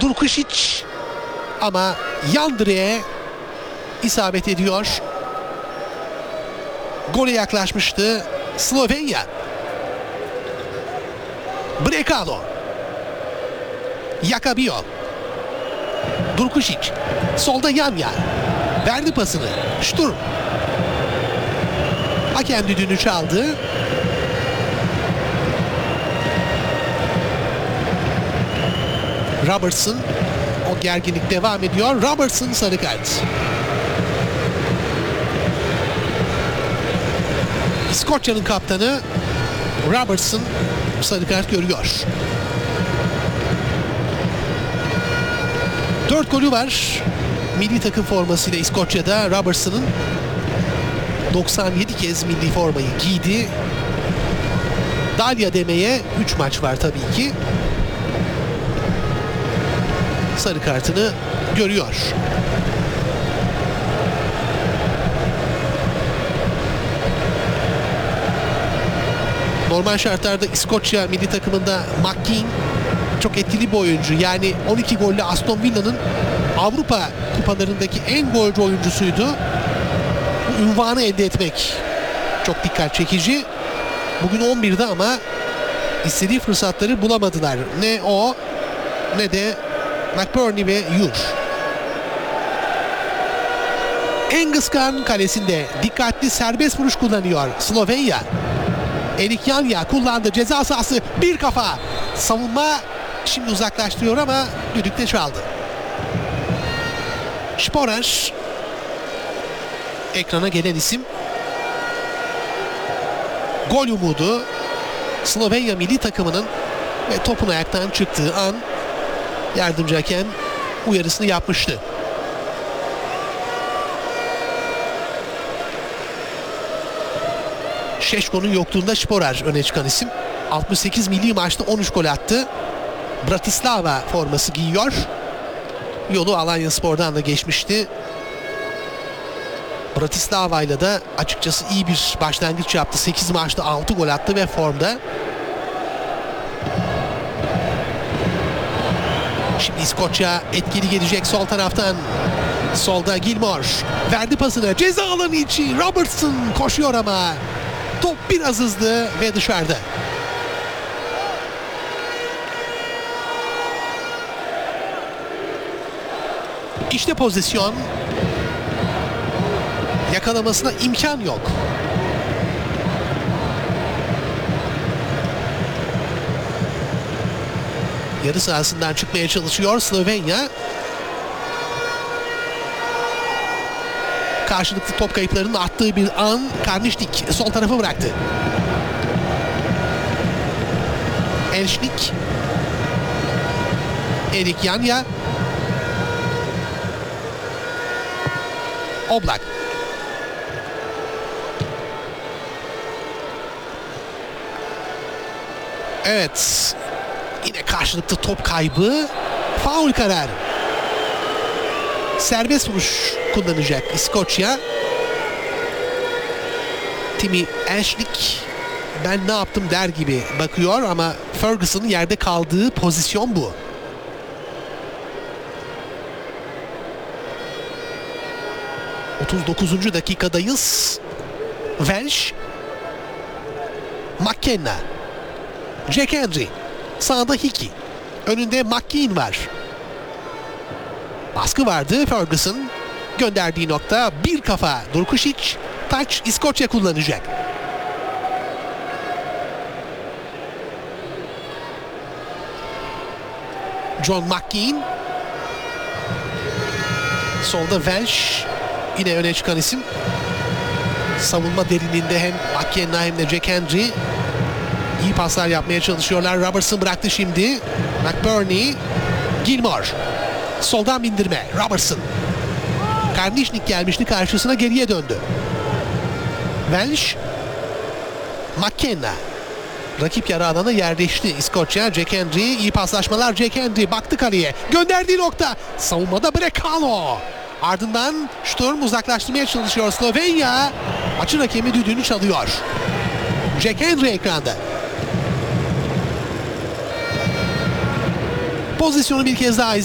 Durkušić ama yan direğe isabet ediyor. Gole yaklaşmıştı Slovenya. Brekalo. Yakabio. Durkušić. Solda Yanya. Verdi pasını. Sturm. Hakem düdüğünü çaldı. Robertson. O gerginlik devam ediyor. Robertson sarı kart. İskoçya'nın kaptanı Robertson sarı kart görüyor. 4 golü var. Milli takım formasıyla İskoçya'da Robertson'ın 97 kez milli formayı giydi. Dalya demeye 3 maç var tabii ki. Sarı kartını görüyor. Normal şartlarda İskoçya milli takımında McKean çok etkili bir oyuncu. Yani 12 golle Aston Villa'nın Avrupa kupalarındaki en golcü oyuncusuydu. Bu unvanı elde etmek çok dikkat çekici. Bugün 11'de ama istediği fırsatları bulamadılar. Ne o ne de McBurney ve Yur. Engizkan kalesinde dikkatli serbest vuruş kullanıyor Slovenya. Erik Yanya kullandı, ceza sahası, bir kafa. Savunma şimdi uzaklaştırıyor ama düdükte çaldı. Sporar ekrana gelen isim. Gol umudu Slovenya milli takımının ve topun ayaktan çıktığı an yardımcı hakem uyarısını yapmıştı. Şeşko'nun yokluğunda Sporar öne çıkan isim. 68 milli maçta 13 gol attı. Bratislava forması giyiyor. Yolu Alanyaspor'dan da geçmişti. Bratislava ile de açıkçası iyi bir başlangıç yaptı. 8 maçta 6 gol attı ve formda. Şimdi İskoçya etkili gelecek sol taraftan. Solda Gilmore verdi pasını. Ceza alanı içi Robertson koşuyor ama top biraz hızlı ve dışarıda. İşte pozisyon. Yakalamasına imkan yok. Yarı sahasından çıkmaya çalışıyor Slovenya. Karşılıklı top kayıplarının arttığı bir an. Karnišnik sol tarafa bıraktı. Elşnik. Erik Yanya. Oblak. Evet. Yine karşılıklı top kaybı. Faul kararı. Serbest vuruş kullanacak İskoçya. Timmy Elşnik ben ne yaptım der gibi bakıyor ama Ferguson'ın yerde kaldığı pozisyon bu. ...39. dakikadayız. Welsh. McKenna. Jack Hendry. Sağda Hickey. Önünde McKean var. Baskı vardı. Ferguson gönderdiği nokta bir kafa. Durkušić. Taç İskoçya kullanacak. John McKean. Solda Welsh. Yine öne çıkan isim. Savunma derinliğinde hem McKenna hem de Jack Hendry iyi paslar yapmaya çalışıyorlar. Robertson bıraktı şimdi. McBurney. Gilmore. Soldan bindirme. Robertson. Karnišnik gelmişti karşısına, geriye döndü. Welsh. McKenna. Rakip yarı alana yerleşti İskoçya. Jack Hendry. İyi paslaşmalar. Jack Hendry baktı kaleye. Gönderdiği nokta. Savunmada Brekalo. Ardından Sturm uzaklaştırmaya çalışıyor Slovenya. Maçın hakemi düdüğünü çalıyor. Jack Hendry ekranda. Pozisyonu bir kez daha